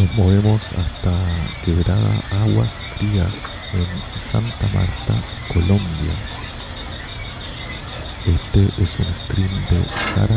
Nos movemos hasta Quebrada Aguas Frías en Santa Marta, Colombia. Este es un stream de Sara